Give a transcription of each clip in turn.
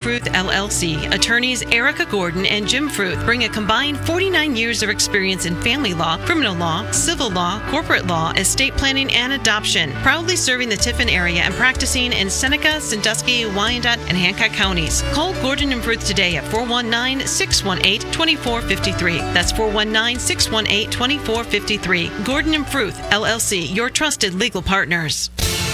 Fruth, LLC. Attorneys Erica Gordon and Jim Fruth bring a combined 49 years of experience in family law, criminal law, civil law, corporate law, estate planning, and adoption. Proudly serving the Tiffin area and practicing in Seneca, Sandusky, Wyandotte, and Hancock counties. Call Gordon and Fruth today at 419-618-2453. That's 419-618-2453. Gordon and Fruth, LLC, your trusted legal partners.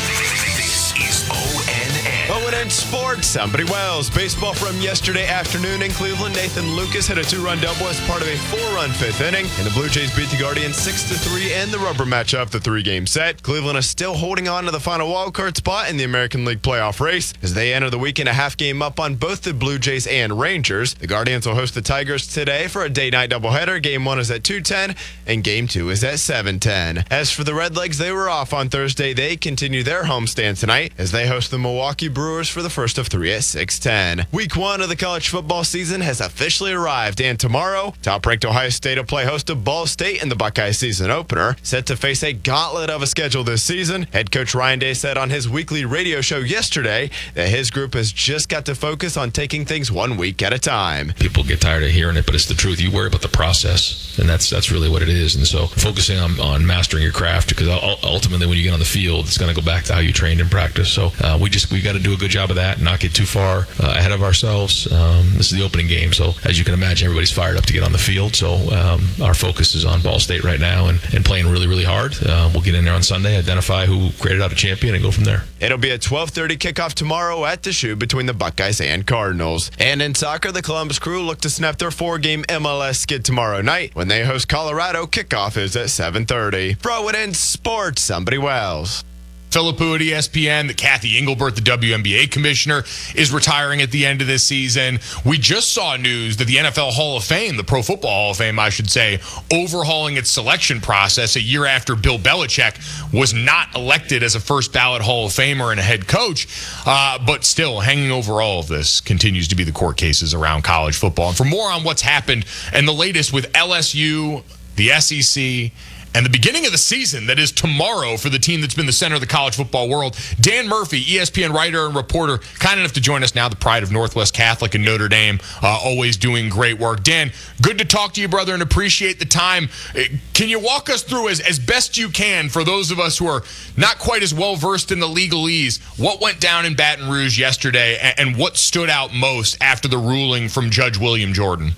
This is ONN. ONN Sports. I'm Buddy Wells. Baseball from yesterday afternoon in Cleveland. Nathan Lucas hit a 2-run double as part of a 4-run fifth inning. And the Blue Jays beat the Guardians 6-3 in the rubber matchup, the 3-game set. Cleveland is still holding on to the final wildcard spot in the American League playoff race as they enter the weekend a half game up on both the Blue Jays and Rangers. The Guardians will host the Tigers today for a day-night doubleheader. Game 1 is at 2:10 and Game 2 is at 7:10. As for the Redlegs, they were off on Thursday. They continue their homestand tonight as they host the Milwaukee Brewers for the first of 3 at 6:10. Week 1 of the college football season has officially arrived, and tomorrow, top-ranked Ohio State will play host to Ball State in the Buckeye season opener. Set to face a gauntlet of a schedule this season, head coach Ryan Day said on his weekly radio show yesterday that his group has just got to focus on taking things 1 week at a time. People get tired of hearing it, but it's the truth. You worry about the process, and that's really what it is. And so focusing on mastering your craft, because ultimately when you get on the field, it's going to go back to how you trained in practice. So we got to do a good job of that and not get too far ahead of ourselves. This is the opening game, so as you can imagine, everybody's fired up to get on the field. So our focus is on Ball State right now and playing really, really hard. We'll get in there on Sunday, identify who created out a champion, and go from there. It'll be a 12:30 kickoff tomorrow at the Shoe between the Buckeyes and Cardinals. And in soccer, the Columbus Crew look to snap their 4-game MLS skid tomorrow night when they host Colorado. Kickoff is at 7:30. For ONN Sports, I'm Buddy Wells. Philip Hu at ESPN, that Kathy Engelbert, the WNBA commissioner, is retiring at the end of this season. We just saw news that the NFL Hall of Fame, the Pro Football Hall of Fame, I should say, overhauling its selection process a year after Bill Belichick was not elected as a first ballot Hall of Famer and a head coach. But still, hanging over all of this continues to be the court cases around college football. And for more on what's happened and the latest with LSU, the SEC, and the beginning of the season that is tomorrow for the team that's been the center of the college football world, Dan Murphy, ESPN writer and reporter, kind enough to join us now, the pride of Northwest Catholic and Notre Dame, always doing great work. Dan, good to talk to you, brother, and appreciate the time. Can you walk us through, as best you can, for those of us who are not quite as well-versed in the legalese, what went down in Baton Rouge yesterday and what stood out most after the ruling from Judge William Jordan?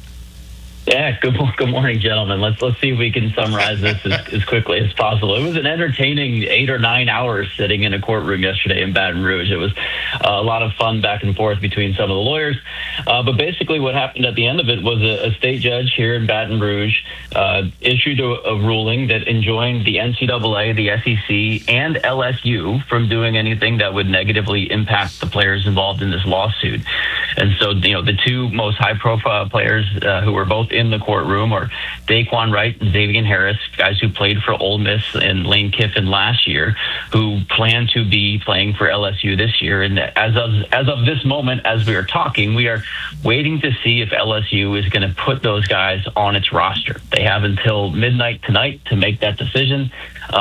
Yeah, good morning, gentlemen. Let's see if we can summarize this as quickly as possible. It was an entertaining 8 or 9 hours sitting in a courtroom yesterday in Baton Rouge. It was a lot of fun back and forth between some of the lawyers. But basically what happened at the end of it was a state judge here in Baton Rouge issued a ruling that enjoined the NCAA, the SEC, and LSU from doing anything that would negatively impact the players involved in this lawsuit. And so, the two most high-profile players who were both in the courtroom are Daquan Wright and Xavier Harris, guys who played for Ole Miss and Lane Kiffin last year, who plan to be playing for LSU this year. And as of this moment, as we are talking, we are waiting to see if LSU is going to put those guys on its roster. They have until midnight tonight to make that decision.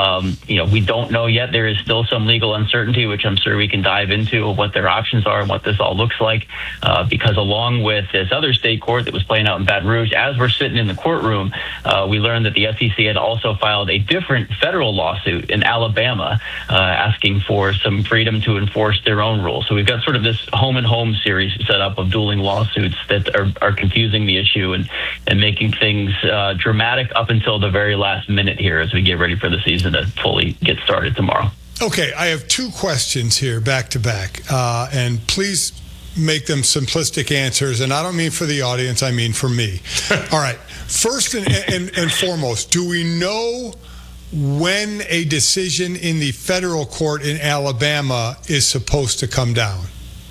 We don't know yet. There is still some legal uncertainty, which I'm sure we can dive into, of what their options are and what this all looks like. Because along with this other state court that was playing out in Baton Rouge, as we're sitting in the courtroom, we learned that the SEC had also filed a different federal lawsuit in Alabama asking for some freedom to enforce their own rules. So we've got sort of this home and home series set up of dueling lawsuits that are confusing the issue and making things dramatic up until the very last minute here as we get ready for the season to fully get started tomorrow. Okay, I have two questions here back to back, and please make them simplistic answers, and I don't mean for the audience, I mean for me. All right, first and foremost, do we know when a decision in the federal court in Alabama is supposed to come down?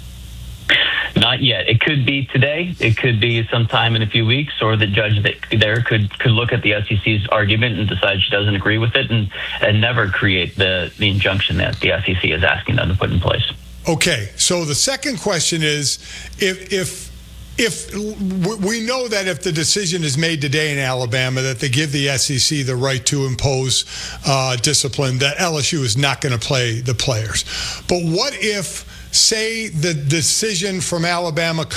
Not yet. It could be today. It could be sometime in a few weeks, or the judge there could look at the SEC's argument and decide she doesn't agree with it and never create the injunction that the SEC is asking them to put in place. Okay. So the second question is, if we know that if the decision is made today in Alabama that they give the SEC the right to impose discipline, that LSU is not going to play the players. But what if, say, the decision from Alabama